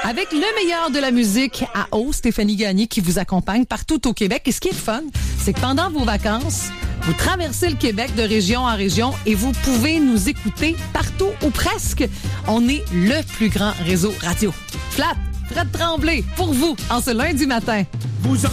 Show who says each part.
Speaker 1: Avec le meilleur de la musique à eau, Stéphanie Gagné qui vous accompagne partout au Québec. Et ce qui est fun, c'est que pendant vos vacances, vous traversez le Québec de région en région et vous pouvez nous écouter partout ou presque. On est le plus grand réseau radio. Flat, Fred Tremblay, pour vous, en ce lundi matin.
Speaker 2: Vous